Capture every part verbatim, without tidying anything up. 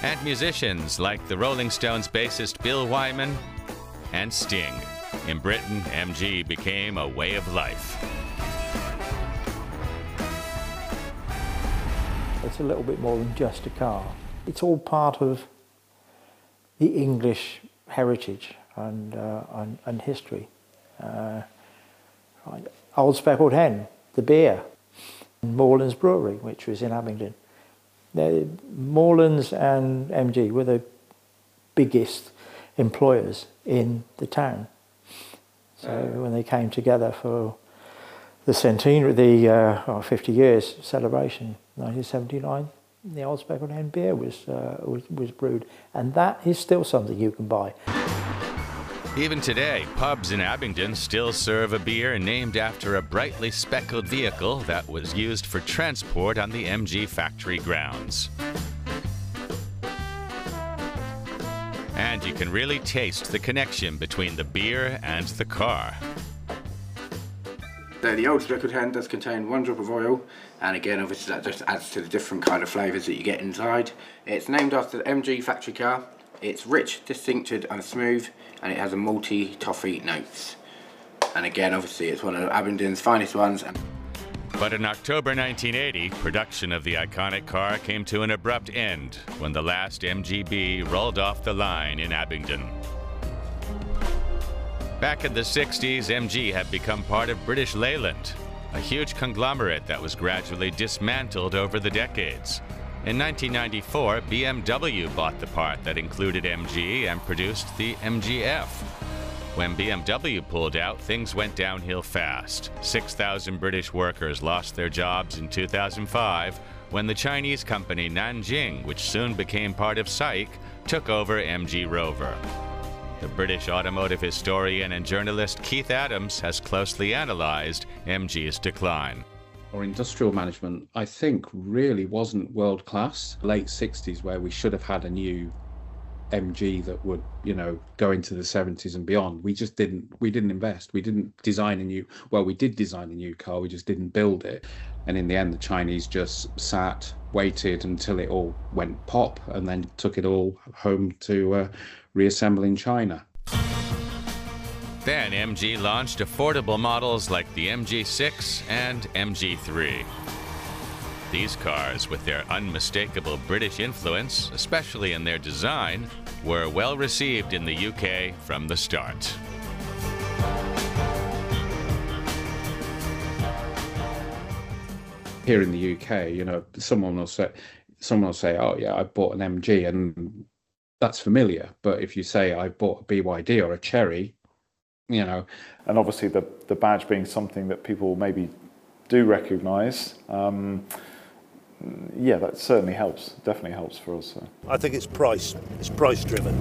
and musicians like the Rolling Stones bassist Bill Wyman and Sting. In Britain, M G became a way of life. It's a little bit more than just a car. It's all part of the English heritage and, uh, and, and history. Uh, right. Old Speckled Hen, the beer, Moreland's Brewery, which was in Abingdon. They're, Moreland's and M G were the biggest employers in the town. So when they came together for the centenary, the uh, oh, fifty years celebration, nineteen seventy-nine, the Old Speckled Hen beer was, uh, was was brewed, and that is still something you can buy. Even today, pubs in Abingdon still serve a beer named after a brightly speckled vehicle that was used for transport on the M G factory grounds. And you can really taste the connection between the beer and the car. So the Old Speckled Hen does contain one drop of oil, and again obviously that just adds to the different kind of flavours that you get inside. It's named after the M G factory car. It's rich, distincted and smooth, and it has a malty toffee notes. And again obviously it's one of Abingdon's finest ones. But in October nineteen eighty, production of the iconic car came to an abrupt end when the last M G B rolled off the line in Abingdon. Back in the sixties, M G had become part of British Leyland, a huge conglomerate that was gradually dismantled over the decades. In nineteen ninety-four, B M W bought the part that included M G and produced the M G F. When B M W pulled out, things went downhill fast. six thousand British workers lost their jobs in two thousand five when the Chinese company Nanjing, which soon became part of S A I C, took over M G Rover. The British automotive historian and journalist Keith Adams has closely analyzed M G's decline. Our industrial management, I think, really wasn't world class. Late sixties, where we should have had a new M G that would, you know, go into the seventies and beyond. We just didn't, we didn't invest. We didn't design a new, well, we did design a new car, we just didn't build it. And in the end, the Chinese just sat, waited until it all went pop, and then took it all home to uh, reassemble in China. Then M G launched affordable models like the M G six and M G three. These cars, with their unmistakable British influence, especially in their design, were well received in the U K from the start. Here in the U K, you know, someone will say, someone will say, "Oh yeah, I bought an M G," and that's familiar. But if you say, "I bought a B Y D or a Cherry," you know, and obviously the the badge being something that people maybe do recognise. Um, Yeah, that certainly helps. Definitely helps for us. So. I think it's price. It's price driven.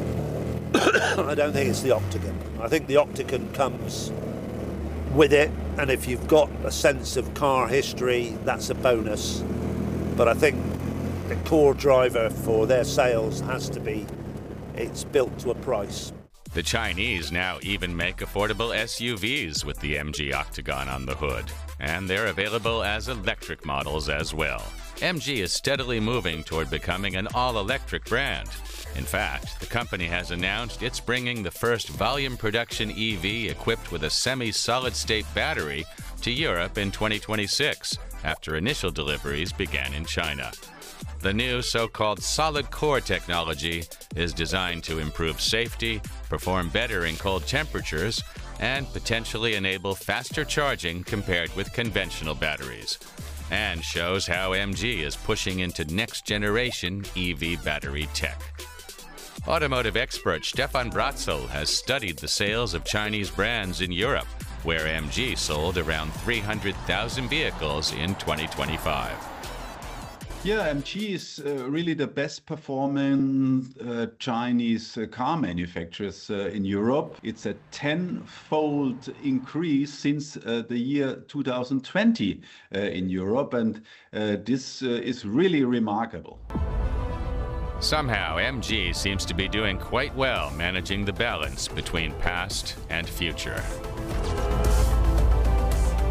I don't think it's the Octagon. I think the Octagon comes with it, and if you've got a sense of car history, that's a bonus. But I think the core driver for their sales has to be it's built to a price. The Chinese now even make affordable S U Vs with the M G Octagon on the hood, and they're available as electric models as well. M G is steadily moving toward becoming an all-electric brand. In fact, the company has announced it's bringing the first volume production E V equipped with a semi-solid-state battery to Europe in twenty twenty-six, after initial deliveries began in China. The new so-called solid core technology is designed to improve safety, perform better in cold temperatures, and potentially enable faster charging compared with conventional batteries, and shows how M G is pushing into next-generation E V battery tech. Automotive expert Stefan Bratzel has studied the sales of Chinese brands in Europe, where M G sold around three hundred thousand vehicles in twenty twenty-five. Yeah, M G is uh, really the best performing uh, Chinese uh, car manufacturers uh, in Europe. It's a tenfold increase since uh, the year two thousand twenty uh, in Europe, and uh, this uh, is really remarkable. Somehow, M G seems to be doing quite well managing the balance between past and future.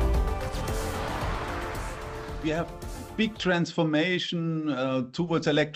We have big transformation uh, towards electric